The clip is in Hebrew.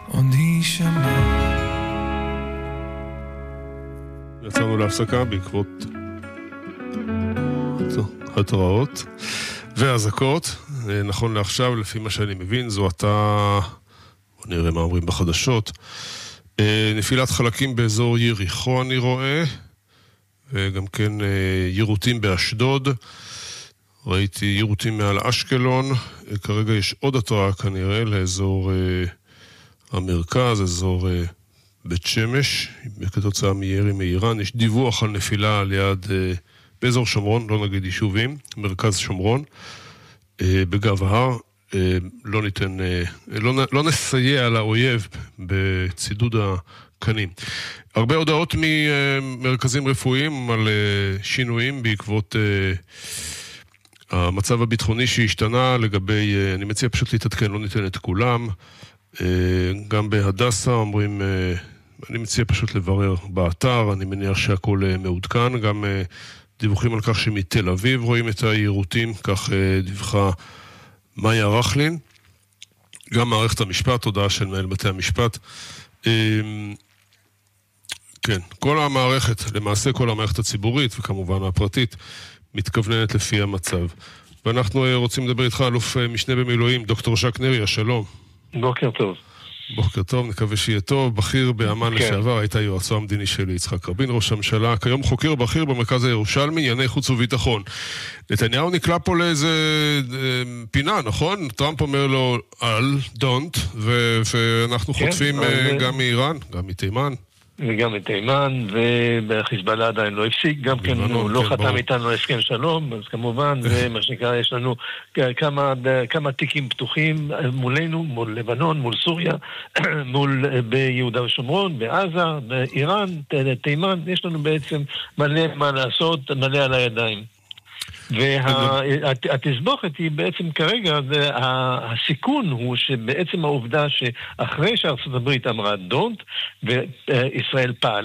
עוד יישמע. יצאנו להפסקה בעקבות התראות והזקות. נכון לעכשיו, לפי מה שאני מבין, זו אתה, בוא נראה מה אומרים בחדשות, נפילת חלקים באזור יריחו אני רואה, וגם כן יירוטים באשדוד, ראיתי יירוטים מעל אשקלון, כרגע יש עוד התראה כנראה לאזור המרכז, אזור בית שמש, כתוצאה מירי מאיראן. יש דיווח על נפילה ליד, באזור שומרון, לא נגיד יישובים, מרכז שומרון, בגב ההר. לא נסייע לאויב בצידוד הקנים. הרבה הודעות ממרכזים רפואיים על שינויים בעקבות המצב הביטחוני שהשתנה לגבי, אני מציע פשוט להתעדכן, לא ניתן את כולם. גם בהדסה אומרים, אני מציע פשוט לברר באתר, אני מניח שהכל מעודכן. גם דיווחים על כך שמתל אביב רואים את היירוטים, כך דיווחה מאיה רחלין. גם מערכת המשפט, הודעה של מנהל בתי המשפט. כן, כל המערכת, למעשה כל המערכת הציבורית וכמובן הפרטית, מתכווננת לפי המצב. ואנחנו רוצים לדבר איתך, אלוף משנה במילואים, דוקטור ז'ק נריה, שלום. בוקר טוב. בוקר טוב, נקווה שיהיה טוב. בכיר באמן לשעבר, היית יועצו המדיני של יצחק רבין, ראש הממשלה, כיום חוקר בכיר במרכז הירושלמי, ענייני חוץ וביטחון. נתניהו נקלע פה לאיזה פינה, נכון? טראמפ אומר לו, don't, ואנחנו חוטפים גם מאיראן, גם מתימן. וגם מתימן, ובחיזבאללה עדיין לא הפסיק, גם כן הוא לא חתם איתנו הסכם שלום, אז כמובן זה מה שנקרא, יש לנו כמה תיקים פתוחים מולנו, מול לבנון, מול סוריה, מול ביהודה ושומרון, בעזה, באיראן, תימן, יש לנו בעצם מלא מה לעשות, מלא על הידיים. והתסבוכת היא בעצם כרגע, הסיכון הוא שבעצם העובדה שאחרי שארצות הברית אמרה don't, וישראל פעלה,